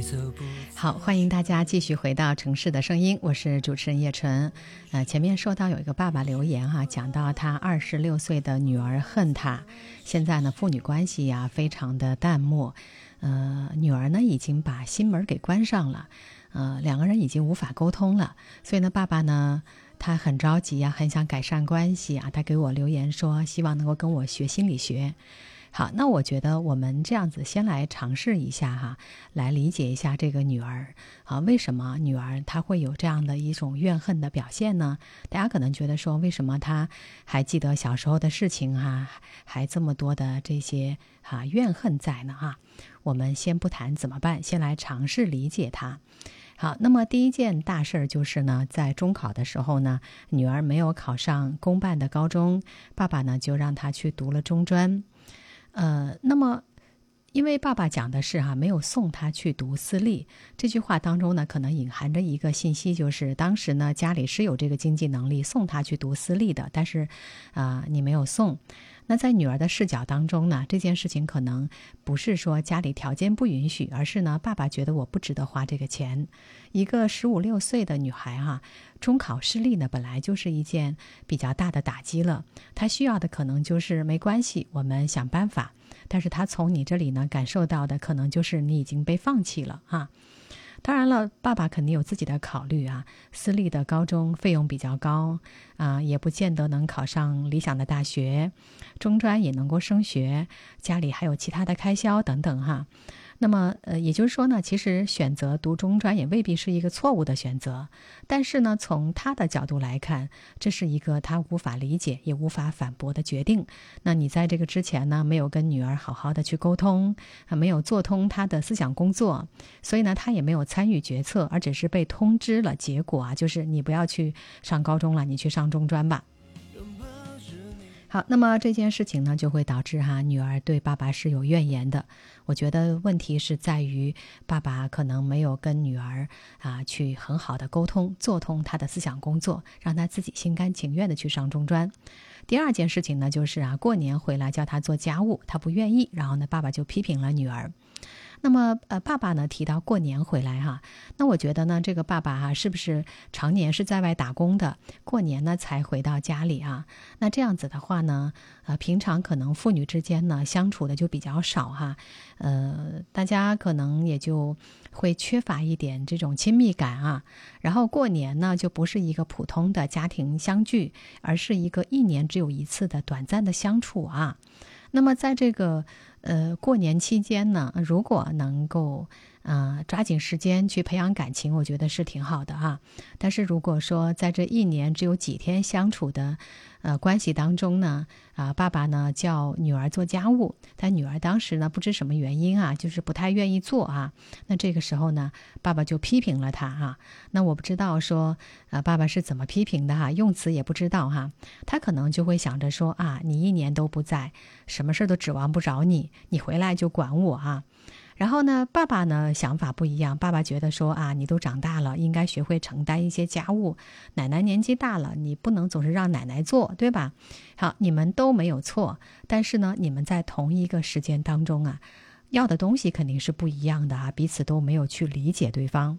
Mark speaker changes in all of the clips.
Speaker 1: 好，欢迎大家继续回到城市的声音，我是主持人叶纯。前面说到有一个爸爸留言讲到他26岁的女儿恨他，现在呢父女关系非常的淡漠，女儿呢已经把心门给关上了，两个人已经无法沟通了，所以呢爸爸呢他很着急很想改善关系他给我留言说希望能够跟我学心理学。好，那我觉得我们这样子先来尝试一下来理解一下这个女儿为什么女儿她会有这样的一种怨恨的表现呢？大家可能觉得说为什么她还记得小时候的事情还这么多的这些怨恨在呢我们先不谈怎么办，先来尝试理解她。好，那么第一件大事就是呢，在中考的时候呢，女儿没有考上公办的高中，爸爸呢就让她去读了中专。那么因为爸爸讲的是没有送他去读私立，这句话当中呢可能隐含着一个信息，就是当时呢家里是有这个经济能力送他去读私立的，但是你没有送。那在女儿的视角当中呢，这件事情可能不是说家里条件不允许，而是呢爸爸觉得我不值得花这个钱。一个15、16岁的女孩中考失利呢本来就是一件比较大的打击了，她需要的可能就是没关系，我们想办法，但是她从你这里呢感受到的可能就是你已经被放弃了当然了，爸爸肯定有自己的考虑私立的高中费用比较高也不见得能考上理想的大学，中专也能够升学，家里还有其他的开销等等那么也就是说呢，其实选择读中专也未必是一个错误的选择，但是呢从他的角度来看，这是一个他无法理解也无法反驳的决定。那你在这个之前呢没有跟女儿好好的去沟通没有做通他的思想工作，所以呢他也没有参与决策，而只是被通知了结果就是你不要去上高中了，你去上中专吧。好，那么这件事情呢就会导致女儿对爸爸是有怨言的。我觉得问题是在于爸爸可能没有跟女儿去很好的沟通，做通他的思想工作，让他自己心甘情愿的去上中专。第二件事情呢就是过年回来叫他做家务，他不愿意，然后呢爸爸就批评了女儿。那么爸爸呢提到过年回来那我觉得呢这个爸爸是不是常年是在外打工的，过年呢才回到家里那这样子的话呢平常可能父女之间呢相处的就比较少大家可能也就会缺乏一点这种亲密感然后过年呢就不是一个普通的家庭相聚，而是一个1年只有一次的短暂的相处那么在这个过年期间呢，如果能够抓紧时间去培养感情，我觉得是挺好的但是如果说在这1年只有几天相处的关系当中呢爸爸呢叫女儿做家务，但女儿当时呢不知什么原因就是不太愿意做那这个时候呢爸爸就批评了他那我不知道说爸爸是怎么批评的用词也不知道他可能就会想着说你1年都不在，什么事都指望不着你回来就管我然后呢爸爸呢想法不一样，爸爸觉得说你都长大了，应该学会承担一些家务，奶奶年纪大了，你不能总是让奶奶做，对吧？好，你们都没有错，但是呢你们在同一个时间当中要的东西肯定是不一样的彼此都没有去理解对方。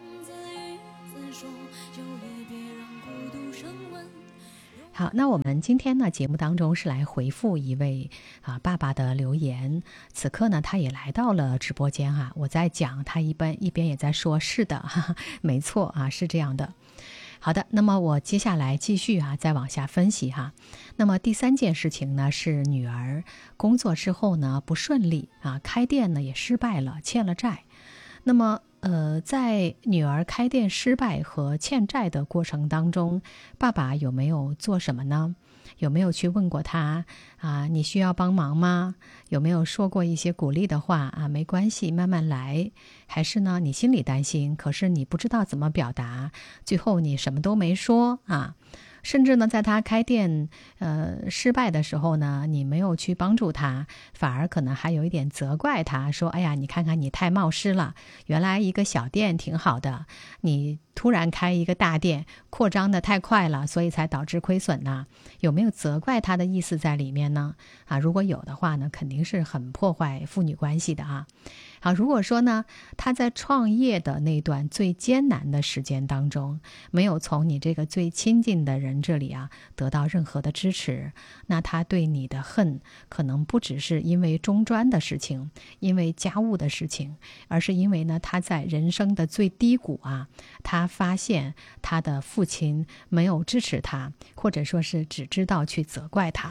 Speaker 1: 好，那我们今天呢节目当中是来回复一位爸爸的留言，此刻呢他也来到了直播间我在讲，他一边也在说是的没错是这样的。好的，那么我接下来继续再往下分析那么第3件事情呢是女儿工作之后呢不顺利开店呢也失败了，欠了债。那么在女儿开店失败和欠债的过程当中，爸爸有没有做什么呢？有没有去问过他你需要帮忙吗？有没有说过一些鼓励的话没关系，慢慢来？还是呢你心里担心，可是你不知道怎么表达，最后你什么都没说甚至呢在他开店失败的时候呢，你没有去帮助他，反而可能还有一点责怪他，说哎呀你看看你太冒失了，原来一个小店挺好的，你突然开一个大店，扩张的太快了，所以才导致亏损呢？有没有责怪他的意思在里面呢？如果有的话呢，肯定是很破坏父女关系的啊。好，如果说呢，他在创业的那段最艰难的时间当中，没有从你这个最亲近的人这里得到任何的支持，那他对你的恨可能不只是因为中专的事情，因为家务的事情，而是因为呢，他在人生的最低谷他发现他的父亲没有支持他，或者说是只知道去责怪他。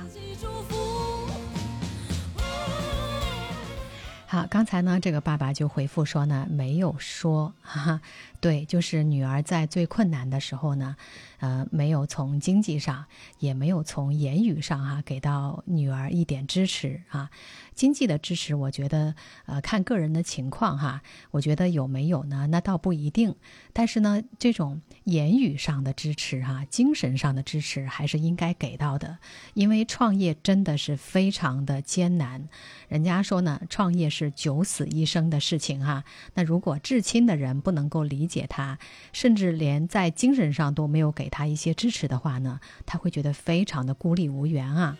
Speaker 1: 好，刚才呢，这个爸爸就回复说呢，没有说，对，就是女儿在最困难的时候呢，没有从经济上，也没有从言语上给到女儿一点支持经济的支持，我觉得看个人的情况我觉得有没有呢，那倒不一定，但是呢，这种言语上的支持精神上的支持还是应该给到的，因为创业真的是非常的艰难，人家说呢，创业是九死一生的事情那如果至亲的人不能够理解他，甚至连在精神上都没有给他一些支持的话呢，他会觉得非常的孤立无援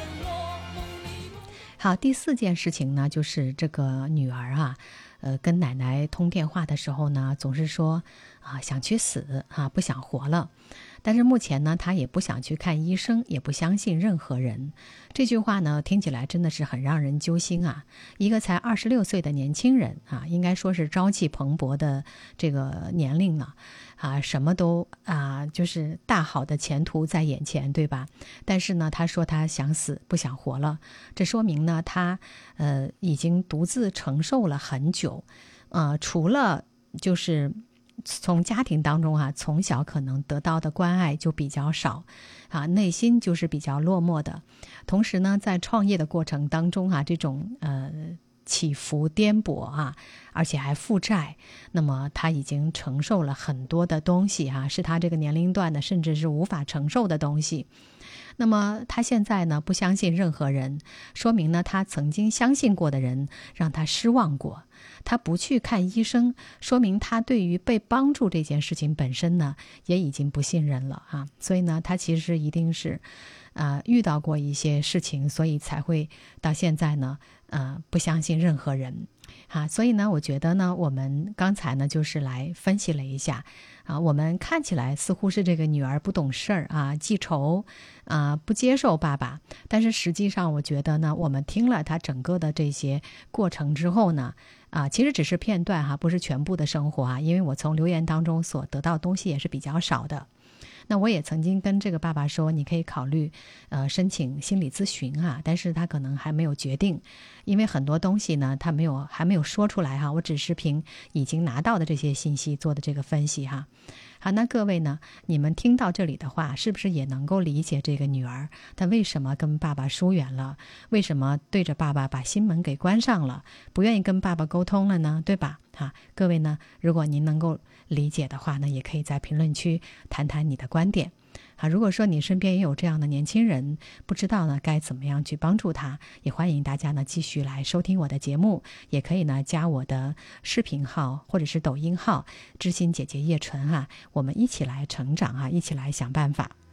Speaker 1: 好，第4件事情呢，就是这个女儿跟奶奶通电话的时候呢，总是说想去死不想活了。但是目前呢，她也不想去看医生，也不相信任何人。这句话呢，听起来真的是很让人揪心一个才26岁的年轻人应该说是朝气蓬勃的这个年龄了什么都就是大好的前途在眼前，对吧？但是呢，他说他想死不想活了，这说明呢，他已经独自承受了很久，除了就是从家庭当中从小可能得到的关爱就比较少内心就是比较落寞的。同时呢，在创业的过程当中这种起伏颠簸而且还负债，那么他已经承受了很多的东西是他这个年龄段的甚至是无法承受的东西。那么他现在呢，不相信任何人，说明呢，他曾经相信过的人让他失望过。他不去看医生，说明他对于被帮助这件事情本身呢，也已经不信任了所以呢，他其实一定是遇到过一些事情，所以才会到现在呢不相信任何人所以呢，我觉得呢，我们刚才呢就是来分析了一下我们看起来似乎是这个女儿不懂事儿记仇不接受爸爸，但是实际上我觉得呢，我们听了她整个的这些过程之后呢其实只是片段不是全部的生活因为我从留言当中所得到的东西也是比较少的。那我也曾经跟这个爸爸说，你可以考虑申请心理咨询但是他可能还没有决定，因为很多东西呢他还没有说出来我只是凭已经拿到的这些信息做的这个分析好，那各位呢，你们听到这里的话，是不是也能够理解这个女儿她为什么跟爸爸疏远了，为什么对着爸爸把心门给关上了，不愿意跟爸爸沟通了呢，对吧各位呢，如果您能够理解的话呢，也可以在评论区谈谈你的观点如果说你身边也有这样的年轻人，不知道呢该怎么样去帮助他，也欢迎大家呢继续来收听我的节目，也可以呢加我的视频号或者是抖音号知心姐姐叶纯我们一起来成长一起来想办法。